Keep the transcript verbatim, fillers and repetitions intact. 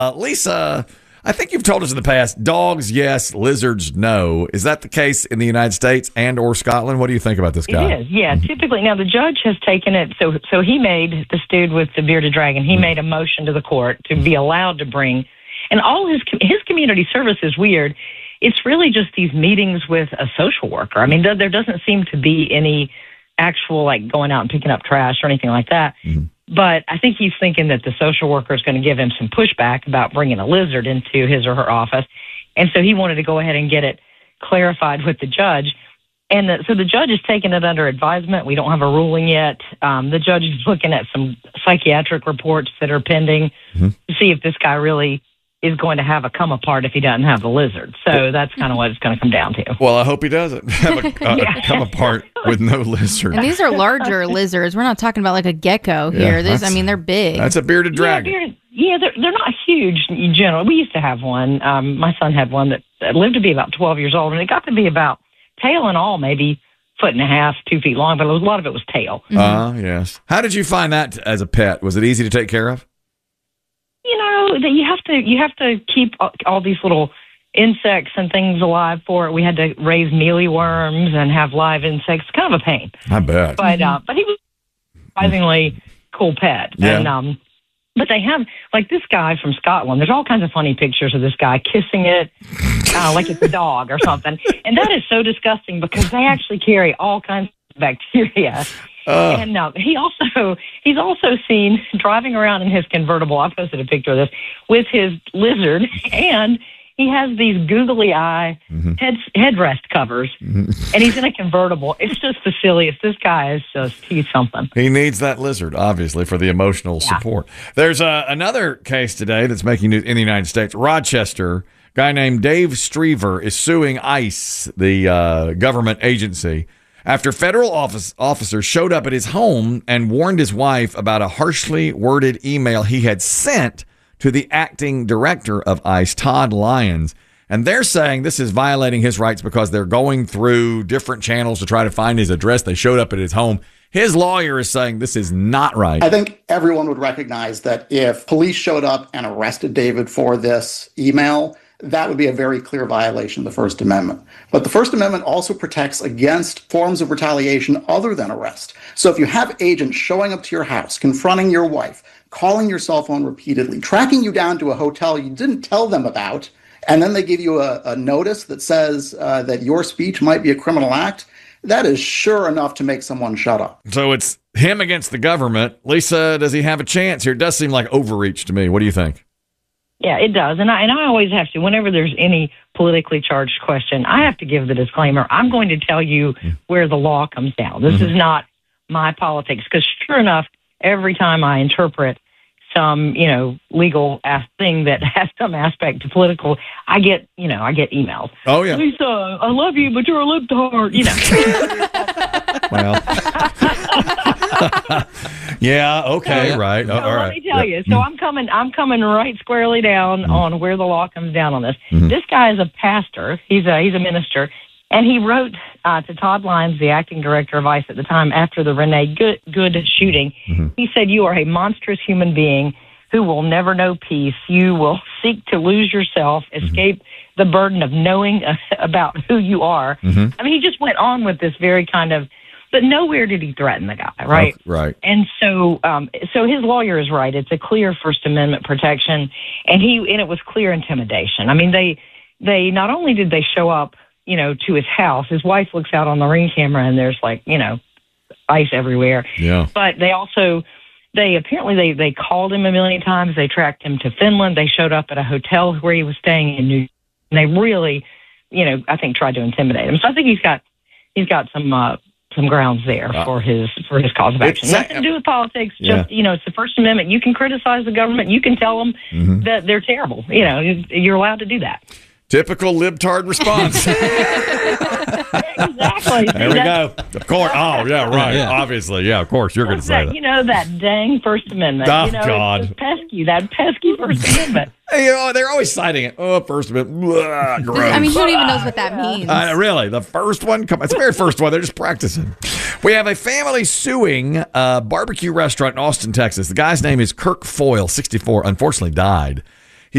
Uh, Lisa, I think you've told us in the past, dogs, yes, lizards, no. Is that the case in the United States and or Scotland? What do you think about this guy? It is, yeah. Mm-hmm. Typically, now the judge has taken it, so so he made, this dude with the bearded dragon, he mm-hmm. made a motion to the court to be allowed to bring, and all his his community service is weird. It's really just these meetings with a social worker. I mean, there doesn't seem to be any actual, like, going out and picking up trash or anything like that. Mm-hmm. But I think he's thinking that the social worker is going to give him some pushback about bringing a lizard into his or her office. And so he wanted to go ahead and get it clarified with the judge. And the, so the judge has taken it under advisement. We don't have a ruling yet. Um, the judge is looking at some psychiatric reports that are pending mm-hmm. to see if this guy really is going to have a come apart if he doesn't have the lizard. So that's kind of what it's going to come down to. Well, I hope he doesn't have a, a, yeah. a come apart with no lizard. And these are larger lizards. We're not talking about like a gecko here. Yeah, this, I mean, they're big. That's a bearded dragon. Yeah, bearded, yeah they're, they're not huge in general. We used to have one. Um, my son had one that, that lived to be about twelve years old, and it got to be about, tail and all, maybe foot and a half, two feet long, but a lot of it was tail. Ah, uh, yes. How did you find that as a pet? Was it easy to take care of? You know, that you have to you have to keep all these little insects and things alive for it. We had to raise mealyworms and have live insects. Kind of a pain. I bet. But uh, but he was a surprisingly cool pet. Yeah. And um, but they have, like, this guy from Scotland. There's all kinds of funny pictures of this guy kissing it uh, like it's a dog or something. And that is so disgusting because they actually carry all kinds of bacteria. Uh. And uh, he also he's also seen driving around in his convertible. I posted a picture of this with his lizard, and he has these googly eye mm-hmm. head headrest covers, mm-hmm. and he's in a convertible. It's just the silliest. This guy is just he's something. He needs that lizard, obviously, for the emotional yeah. support. There's uh, another case today that's making news in the United States. Rochester, guy named Dave Strever is suing ICE, the uh, government agency, after federal office officers showed up at his home and warned his wife about a harshly worded email he had sent to the acting director of ICE, Todd Lyons. And they're saying this is violating his rights because they're going through different channels to try to find his address. They showed up at his home. His lawyer is saying this is not right. I think everyone would recognize that if police showed up and arrested David for this email, that would be a very clear violation of the First Amendment. But the First Amendment also protects against forms of retaliation other than arrest. So if you have agents showing up to your house, confronting your wife, calling your cell phone repeatedly, tracking you down to a hotel you didn't tell them about, and then they give you a, a notice that says uh, that your speech might be a criminal act, that is sure enough to make someone shut up. So it's him against the government. Lisa, does he have a chance here? It does seem like overreach to me. What do you think? Yeah, it does. And I, and I always have to, whenever there's any politically charged question, I have to give the disclaimer. I'm going to tell you where the law comes down. This mm-hmm. is not my politics. Because sure enough, every time I interpret some, you know, legal as- thing that has some aspect to political, I get, you know, I get emails. Oh, yeah. Lisa, I love you, but you're a libtard, you know. Well. Yeah, okay, so, right. So all let right. me tell yeah. you. So I'm coming I'm coming right squarely down mm-hmm. on where the law comes down on this. Mm-hmm. This guy is a pastor. He's a he's a minister. And he wrote uh, to Todd Lyons, the acting director of ICE at the time, after the Renee Good, Good shooting. Mm-hmm. He said, "You are a monstrous human being who will never know peace. You will seek to lose yourself, escape mm-hmm. the burden of knowing uh, about who you are." Mm-hmm. I mean, he just went on with this very kind of, but nowhere did he threaten the guy, right? Oh, right. And so, um, so his lawyer is right. It's a clear First Amendment protection, and he and it was clear intimidation. I mean, they they not only did they show up, you know, to his house. His wife looks out on the Ring camera, and there's like, you know, ice everywhere. Yeah. But they also, they apparently they they called him a million times. They tracked him to Finland. They showed up at a hotel where he was staying in New York. And they really, you know, I think tried to intimidate him. So I think he's got he's got some. Uh, some grounds there uh, for his for his cause of action. Nothing to do with politics. Just, yeah. you know, it's the First Amendment. You can criticize the government. You can tell them mm-hmm. that they're terrible. You know, you're allowed to do that. Typical libtard response. Exactly. There we go. Of course. Oh, yeah, right. Yeah. Obviously. Yeah, of course. You're going to say that, that. You know, that dang First Amendment. Oh, you know, God. It's just pesky, that pesky First Amendment. You know, they're always citing it. Oh, First Amendment. Blah, gross. I mean, you don't even know what that means. Uh, really? The first one? Come on. It's the very first one. They're just practicing. We have a family suing a barbecue restaurant in Austin, Texas. The guy's name is Kirk Foyle, sixty-four, unfortunately died.